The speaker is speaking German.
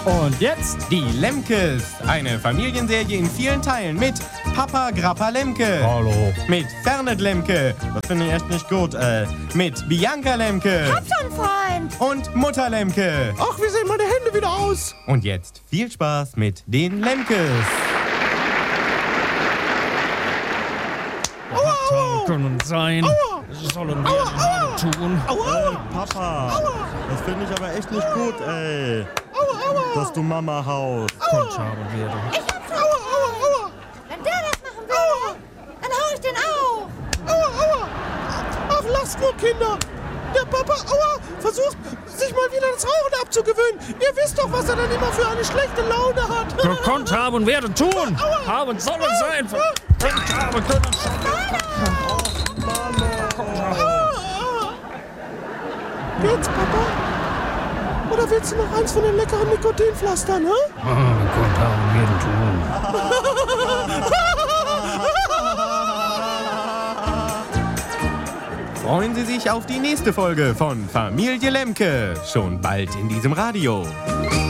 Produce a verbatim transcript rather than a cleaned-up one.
Und jetzt Die Lemkes, eine Familienserie in vielen Teilen mit Papa Grappa Lemke. Hallo. Mit Fernet Lemke, das finde ich echt nicht gut, äh, mit Bianca Lemke. Hab schon, Freund. Und Mutter Lemke. Ach, wie sehen meine Hände wieder aus? Und jetzt viel Spaß mit den Lemkes. Aua, können sein. Aua. Sollen wir aua, aua. tun? Aua. Äh, Papa, aua. Das finde ich aber echt nicht gut, ey. Aua, aua. Dass du Mama haust. Konnt haben wir doch. Ich hab's. Aua, aua, aua. Wenn der das machen will, aua. Dann hau ich den auch. Aua, aua. Ach, lasst nur, Kinder. Der Papa, aua, versucht, sich mal wieder das Rauchen abzugewöhnen. Ihr wisst doch, was er dann immer für eine schlechte Laune hat. Gekonnt haben werden tun. Aua. Haben sollen sein. Gekonnt haben können sein. Geht's, Papa? Oder willst du noch eins von den leckeren Nikotinpflastern, hä? Ah, gekonnt haben werden tun. Freuen Sie sich auf die nächste Folge von Familie Lemke. Schon bald in diesem Radio.